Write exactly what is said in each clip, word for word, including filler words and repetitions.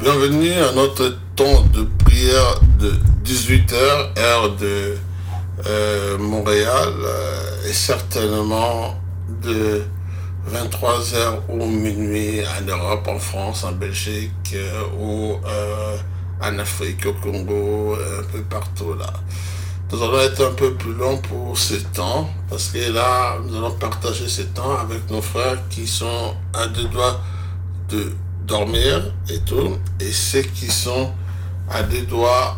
Bienvenue à notre temps de prière de dix-huit heures, heure de euh, Montréal, euh, et certainement de vingt-trois heures ou minuit en Europe, en France, en Belgique, euh, ou euh, en Afrique, au Congo, un peu partout là. Nous allons être un peu plus long pour ce temps, parce que là, nous allons partager ce temps avec nos frères qui sont à deux doigts de dormir et tout, et ceux qui sont à deux doigts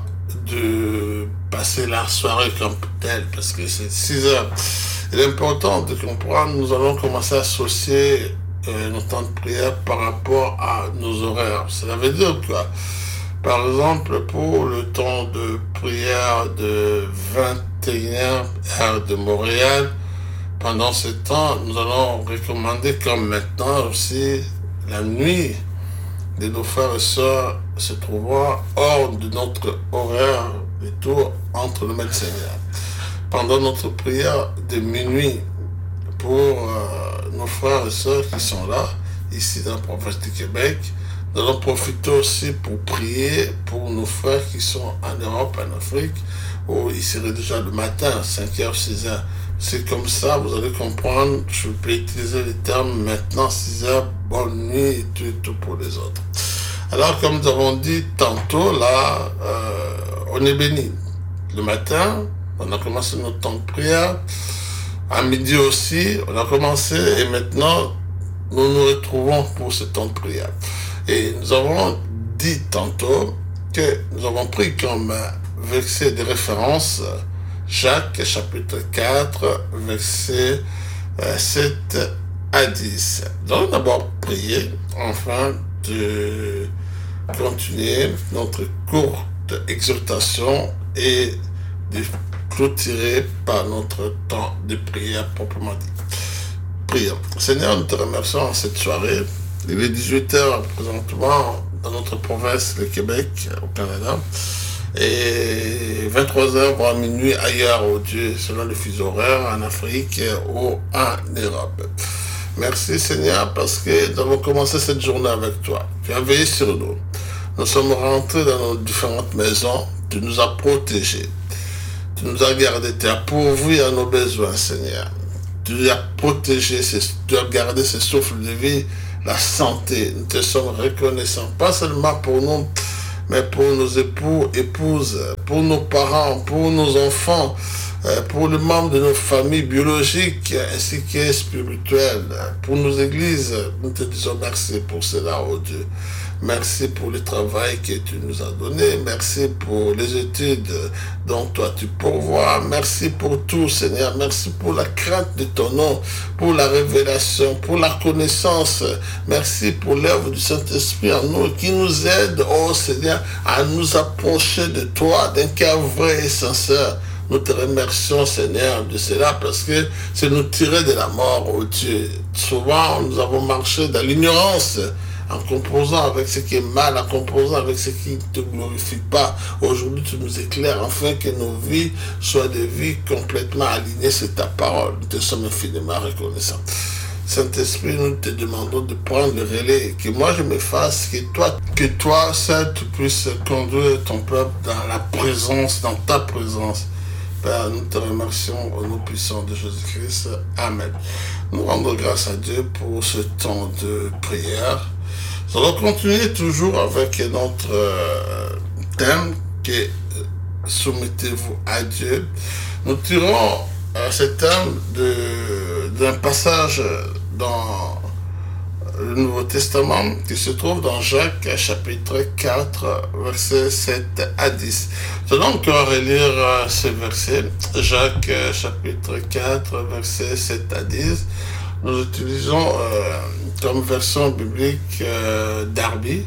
de passer la soirée comme telle, parce que c'est six heures. Il est important de comprendre, nous allons commencer à associer euh, nos temps de prière par rapport à nos horaires. Cela veut dire quoi? Par exemple, pour le temps de prière de vingt et une heures, heure de Montréal, pendant ce temps, nous allons recommander comme maintenant aussi la nuit de nos frères et sœurs se trouvant hors de notre horaire et tout entre le même Seigneur. Pendant notre prière de minuit pour euh, nos frères et sœurs qui sont là, ici dans la province du Québec, nous allons profiter aussi pour prier pour nos frères qui sont en Europe, en Afrique, où il serait déjà le matin, cinq heures, six heures. C'est comme ça, vous allez comprendre, je peux utiliser les termes maintenant, six heures, bonne nuit et tout, et tout pour les autres. Alors, comme nous avons dit tantôt, là, euh, on est béni. Le matin, on a commencé notre temps de prière. À midi aussi, on a commencé et maintenant, nous nous retrouvons pour ce temps de prière. Et nous avons dit tantôt que nous avons pris comme verset de référence Jacques chapitre quatre, versets sept à dix. Nous allons d'abord prier, enfin, de continuer notre courte exhortation et de clôturer par notre temps de prière proprement dit. Prions. Seigneur, nous te remercions en cette soirée. Il est dix-huit heures présentement dans notre province, le Québec, au Canada, et vingt-trois heures, voire minuit ailleurs, au Dieu, selon le fuseau horaire, en Afrique ou en Europe. Merci Seigneur, parce que nous avons commencé cette journée avec toi. Tu as veillé sur nous. Nous sommes rentrés dans nos différentes maisons. Tu nous as protégés. Tu nous as gardés. Tu as pourvu à nos besoins, Seigneur. Tu nous as protégés. Tu as gardé ce souffle de vie, la santé. Nous te sommes reconnaissants. Pas seulement pour nous, mais pour nos époux, épouses, pour nos parents, pour nos enfants, pour les membres de nos familles biologiques ainsi que spirituelles, pour nos églises. Nous te disons merci pour cela, oh Dieu. Merci pour le travail que tu nous as donné. Merci pour les études dont toi tu pourvois. Merci pour tout, Seigneur. Merci pour la crainte de ton nom, pour la révélation, pour la connaissance. Merci pour l'œuvre du Saint-Esprit en nous qui nous aide, oh Seigneur, à nous approcher de toi d'un cœur vrai et sincère. Nous te remercions, Seigneur, de cela parce que c'est nous tirer de la mort, oh Dieu. Souvent, nous avons marché dans l'ignorance, en composant avec ce qui est mal, en composant avec ce qui ne te glorifie pas. Aujourd'hui, tu nous éclaires afin que nos vies soient des vies complètement alignées sur ta parole. Nous te sommes infiniment reconnaissants. Saint-Esprit, nous te demandons de prendre le relais, que moi je m'efface, que toi, que toi, seul, tu puisses conduire ton peuple dans la présence, dans ta présence. Père, nous te remercions au nom puissant de Jésus-Christ. Amen. Nous rendons grâce à Dieu pour ce temps de prière. Nous allons continuer toujours avec notre euh, thème qui est euh, soumettez-vous à Dieu. Nous tirons euh, ce thème de, d'un passage dans le Nouveau Testament qui se trouve dans Jacques chapitre quatre, versets sept à dix. Nous allons encore relire euh, ce verset, Jacques chapitre quatre, versets sept à dix. Nous utilisons euh, comme version biblique euh, Darby.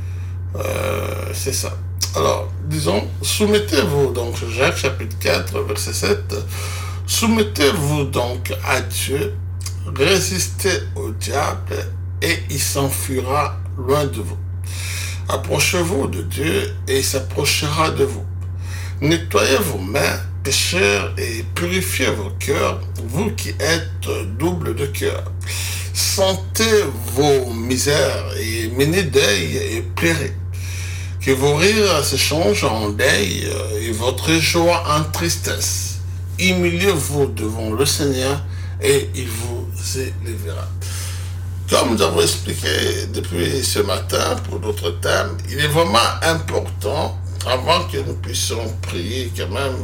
Euh, c'est ça. Alors, disons, soumettez-vous, donc Jacques chapitre quatre, verset sept. Soumettez-vous donc à Dieu, résistez au diable et il s'enfuira loin de vous. Approchez-vous de Dieu et il s'approchera de vous. Nettoyez vos mains, pécheurs, et purifiez vos cœurs, vous qui êtes double de cœur. Sentez vos misères et menez deuil et pleurez. que vos rires se changent en deuil et votre joie en tristesse. Humiliez-vous devant le Seigneur et il vous élèvera. Comme nous avons expliqué depuis ce matin pour d'autres thèmes, il est vraiment important, avant que nous puissions prier quand même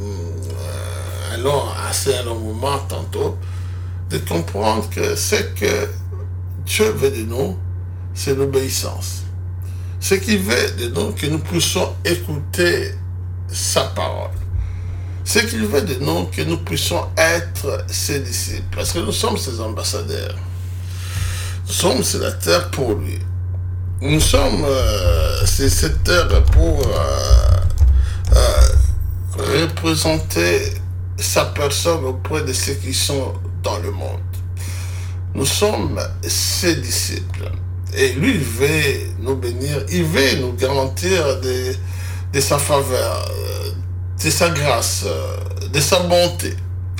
euh, un long, assez un long moment tantôt, de comprendre que ce que Dieu veut de nous, c'est l'obéissance. Ce qu'il veut de nous, que nous puissions écouter sa parole. Ce qu'il veut de nous, que nous puissions être ses disciples. Parce que nous sommes ses ambassadeurs. Nous sommes sur la terre pour lui. Nous sommes euh, sur cette terre pour euh, euh, représenter sa personne auprès de ceux qui sont dans le monde. Nous sommes ses disciples. Et lui, il veut nous bénir, il veut nous garantir de, de sa faveur, de sa grâce, de sa bonté.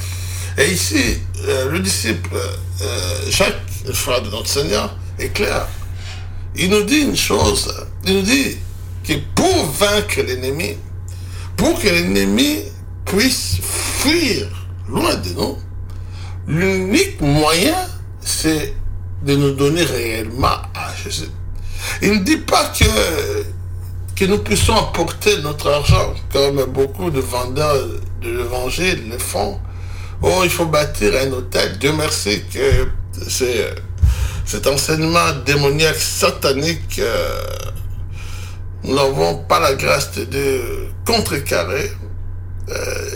Et ici, euh, le disciple euh, Jacques, le frère de notre Seigneur, est clair. Il nous dit une chose, il nous dit que pour vaincre l'ennemi, pour que l'ennemi puisse fuir loin de nous, l'unique moyen, c'est de nous donner réellement à Jésus. Il ne dit pas que, que nous puissions apporter notre argent, comme beaucoup de vendeurs de l'évangile le font. Oh, il faut bâtir un hôtel. Dieu merci que c'est, cet enseignement démoniaque, satanique, euh, nous n'avons pas la grâce de, de contrecarrer. Euh,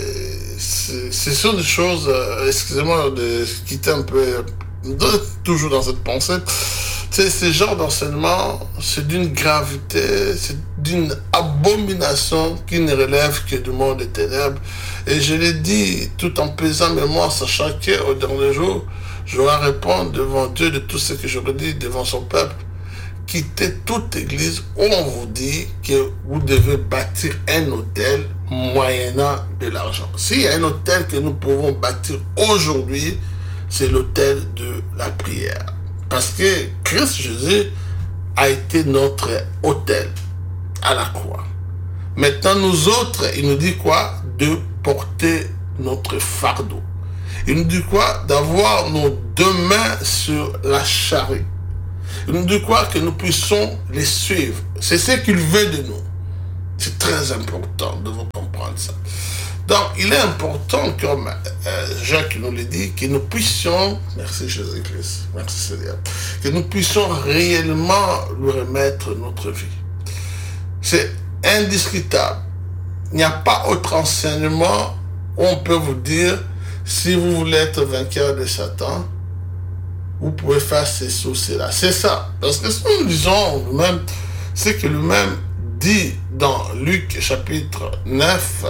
ce sont des choses, euh, excusez-moi de quitter un peu, toujours dans cette pensée. C'est ce genre d'enseignement, c'est d'une gravité, c'est d'une abomination qui ne relève que du monde des ténèbres. Et je l'ai dit tout en pesant mémoire, sachant qu'au dernier jour, je dois répondre devant Dieu de tout ce que j'aurais dit devant son peuple. Quittez toute église où on vous dit que vous devez bâtir un hôtel moyennant de l'argent. S'il y a un hôtel que nous pouvons bâtir aujourd'hui, c'est l'hôtel de la prière. Parce que Christ Jésus a été notre hôtel à la croix. Maintenant, nous autres, il nous dit quoi? De porter notre fardeau. Il nous dit quoi? D'avoir nos deux mains sur la charrue. Il nous dit quoi? Que nous puissions les suivre. C'est ce qu'il veut de nous. C'est très important de vous comprendre ça. Donc, il est important, comme euh, Jacques nous le dit, que nous puissions, merci Jésus-Christ, merci Seigneur, que nous puissions réellement lui remettre notre vie. C'est indiscutable. Il n'y a pas autre enseignement où on peut vous dire, si vous voulez être vainqueur de Satan, vous pouvez faire ceci ou cela. C'est ça. Parce que si nous disons nous-mêmes, c'est que lui-même dit dans Luc chapitre neuf,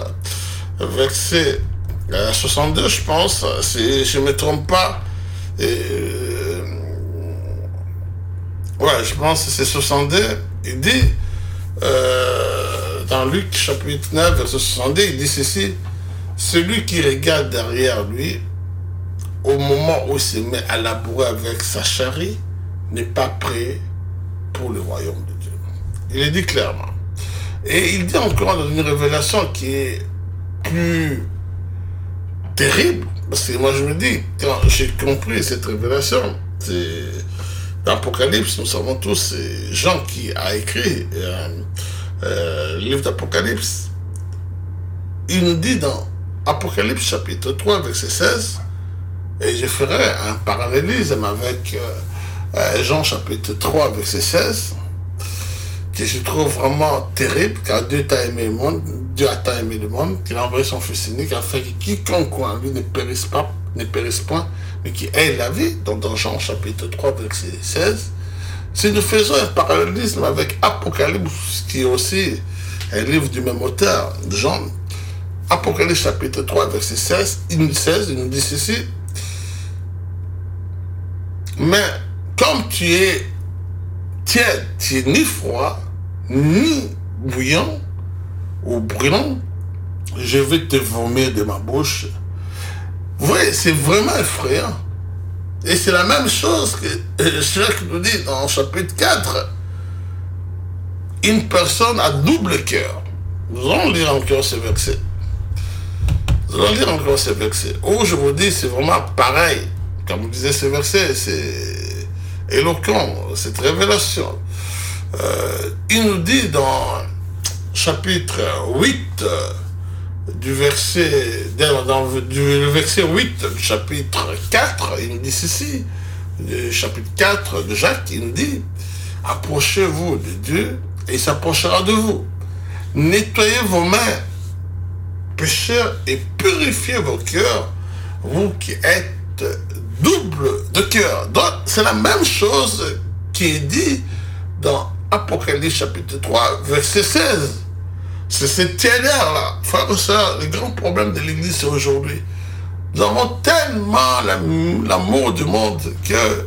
verset soixante-deux, je pense, si je ne me trompe pas, et, euh, ouais, je pense que c'est soixante-deux, il dit, euh, dans Luc chapitre neuf, verset soixante-deux, il dit ceci, celui qui regarde derrière lui, au moment où il se met à labourer avec sa charrue, n'est pas prêt pour le royaume de Dieu. Il le dit clairement. Et il dit encore dans une révélation qui est plus terrible, parce que moi je me dis, quand j'ai compris cette révélation, c'est dans l'Apocalypse, nous savons tous, c'est Jean qui a écrit euh, euh, le livre d'Apocalypse. Il nous dit dans Apocalypse chapitre trois, verset seize, et je ferai un parallélisme avec euh, Jean chapitre trois, verset seize, que je trouve vraiment terrible, car Dieu t'a aimé le monde, Dieu a tant aimé le monde, qu'il a envoyé son Fils unique, afin que quiconque en lui ne périsse pas, ne périsse point, mais qui ait la vie. Donc dans Jean chapitre trois, verset seize, si nous faisons un parallélisme avec Apocalypse, qui est aussi un livre du même auteur, Jean, Apocalypse chapitre trois, verset seize, il nous, seize, il nous dit ceci, mais comme tu es tiède, tu es ni froid, ni bouillant ou brûlant, je vais te vomir de ma bouche. Vous voyez, c'est vraiment effrayant. Et c'est la même chose que Jacques nous dit dans chapitre quatre. une personne à double cœur. Nous allons lire encore ce verset. Nous allons lire encore ce verset. Oh, je vous dis, c'est vraiment pareil. Comme vous disiez ce verset, c'est éloquent, cette révélation. Euh, il nous dit dans chapitre huit, du verset, dans, dans, du verset huit du chapitre quatre, il nous dit ceci, du chapitre quatre de Jacques, il nous dit, approchez-vous de Dieu et il s'approchera de vous. Nettoyez vos mains, pécheurs, et purifiez vos cœurs, vous qui êtes double de cœur. Donc, c'est la même chose qui est dit dans Apocalypse chapitre trois, verset seize. C'est cette tiers-là. Frère et sœur, le grand problème de l'Église, c'est aujourd'hui. Nous avons tellement l'amour du monde que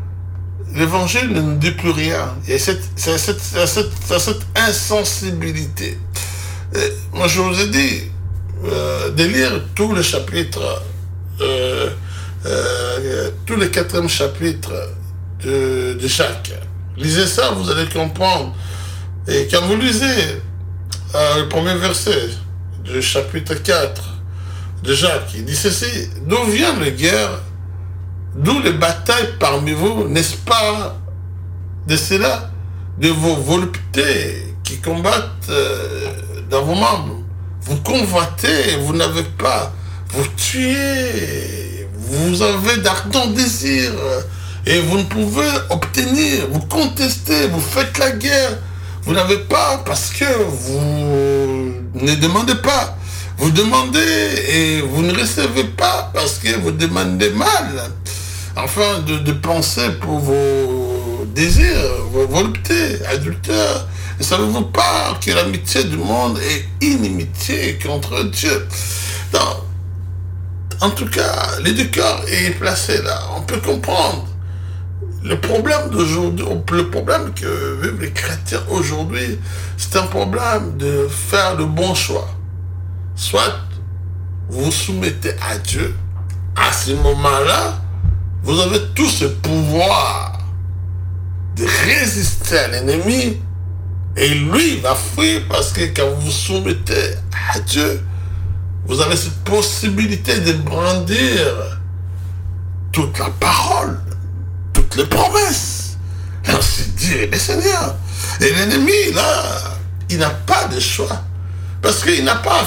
l'Évangile ne nous dit plus rien. Il y a cette, cette, cette, cette, cette insensibilité. Et moi, je vous ai dit euh, de lire tous les chapitres, euh, euh, tous les quatrièmes chapitres de, de Jacques. Lisez ça, vous allez comprendre. Et quand vous lisez euh, le premier verset du chapitre quatre de Jacques, il dit ceci, d'où viennent les guerres, d'où les batailles parmi vous, n'est-ce pas de cela, de vos voluptés qui combattent euh, dans vos membres. Vous convoitez, vous n'avez pas, vous tuez, vous avez d'ardents désirs, et vous ne pouvez obtenir, vous contestez, vous faites la guerre, vous n'avez pas parce que vous ne demandez pas. Vous demandez et vous ne recevez pas parce que vous demandez mal. Enfin, de, de penser pour vos désirs, vos voluptés, adultères. Ne savez-vous pas que l'amitié du monde est inimitié contre Dieu? Donc, en tout cas, l'éducateur est placé là. On peut comprendre. Le problème d'aujourd'hui, le problème que vivent les chrétiens aujourd'hui, c'est un problème de faire le bon choix. Soit vous vous soumettez à Dieu, à ce moment-là, vous avez tout ce pouvoir de résister à l'ennemi, et lui va fuir parce que quand vous vous soumettez à Dieu, vous avez cette possibilité de brandir toute la parole, toutes les promesses. Ainsi dit le Seigneur. Et l'ennemi, là, il n'a pas de choix. Parce qu'il n'a pas